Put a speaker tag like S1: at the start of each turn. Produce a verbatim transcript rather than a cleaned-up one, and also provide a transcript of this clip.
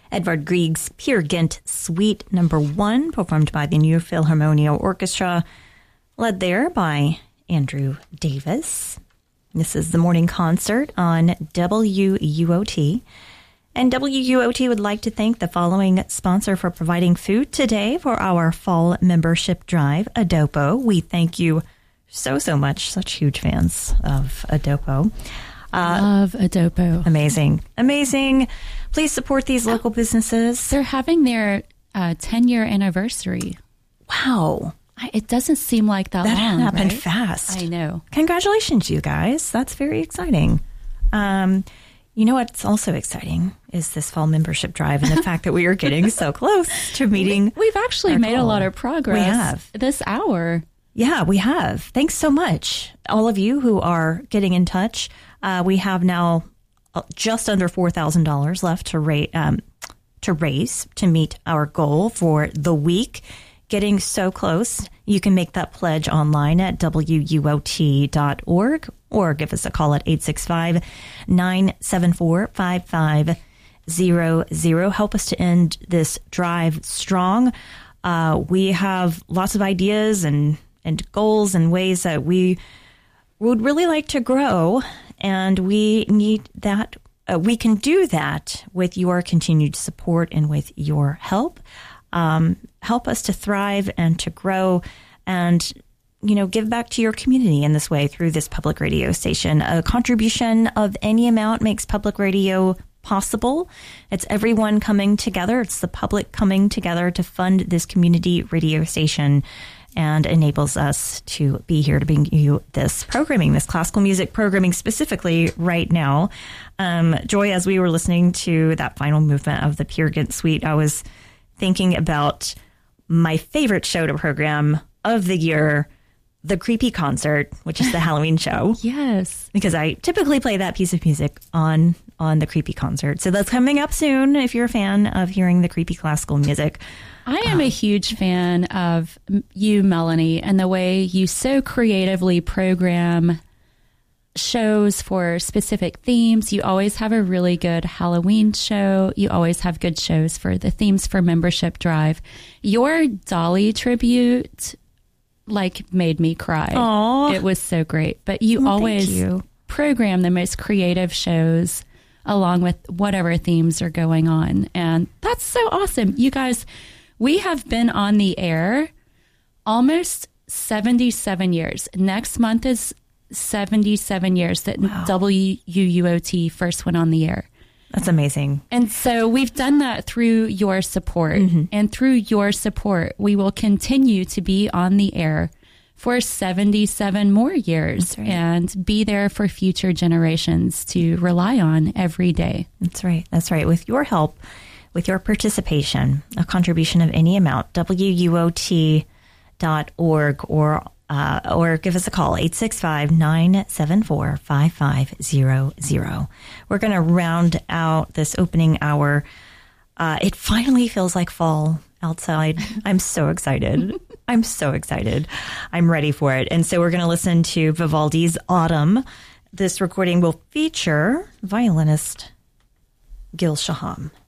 S1: Edvard Grieg's Peer Gynt Suite Number One, performed by the New Philharmonia Orchestra, led there by Andrew Davis. This is the morning concert on W U O T. And W U O T would like to thank the following sponsor for providing food today for our fall membership drive, Adopo. We thank you so, so much. Such huge fans of Adopo. Uh,
S2: Love Adopo.
S1: Amazing. Amazing. Please support these local businesses.
S2: They're having their uh, ten-year anniversary.
S1: Wow.
S2: I, it doesn't seem like that,
S1: that
S2: long,
S1: happened
S2: right?
S1: fast.
S2: I know.
S1: Congratulations, you guys. That's very exciting. Um, you know what's also exciting is this fall membership drive and the fact that we are getting so close to meeting.
S2: We, we've actually made
S1: goal.
S2: a lot of progress.
S1: We have.
S2: This hour.
S1: Yeah, we have. Thanks so much. All of you who are getting in touch. Uh, we have now just under four thousand dollars left to, ra- um, to raise to meet our goal for the week. Getting so close. You can make that pledge online at W U O T dot org or give us a call at eight six five, nine seven four, five five zero zero. Help us to end this drive strong. Uh, we have lots of ideas and, and goals and ways that we would really like to grow, and we need that. Uh, we can do that with your continued support and with your help. Um, help us to thrive and to grow and, you know, give back to your community in this way through this public radio station. A contribution of any amount makes public radio possible. It's everyone coming together. It's the public coming together to fund this community radio station and enables us to be here to bring you this programming, this classical music programming specifically right now. Um, Joy, as we were listening to that final movement of the Peer Gynt Suite, I was thinking about my favorite show to program of the year, the Creepy Concert, which is the Halloween show.
S2: Yes.
S1: Because I typically play that piece of music on, on the Creepy Concert. So that's coming up soon if you're a fan of hearing the creepy classical music.
S2: I am um, a huge fan of you, Melanie, and the way you so creatively program shows for specific themes. You always have a really good Halloween show. You always have good shows for the themes for Membership Drive. Your Dolly tribute, like, made me cry.
S1: Aww.
S2: It was so great. But you
S1: well,
S2: always
S1: you.
S2: program the most creative shows along with whatever themes are going on. And that's so awesome. You guys, we have been on the air almost seventy-seven years. Next month is seventy-seven years that wow. W U O T first went on the air.
S1: That's amazing.
S2: And so we've done that through your support. Mm-hmm. And through your support, we will continue to be on the air for seventy-seven more years right. and be there for future generations to rely on every day.
S1: That's right. That's right. With your help, with your participation, a contribution of any amount, W U O T dot org or Uh, or give us a call, eight six five, nine seven four, five five zero zero. We're going to round out this opening hour. Uh, it finally feels like fall outside. I'm so excited. I'm so excited. I'm ready for it. And so we're going to listen to Vivaldi's Autumn. This recording will feature violinist Gil Shaham.